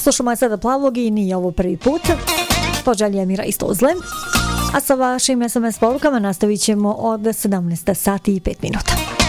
Slušamo je sada Plavog i nije ovo prvi put. Poželje Mira iz Tuzle. A sa vašim SMS porukama nastavit ćemo od 17 sati i 5 minuta.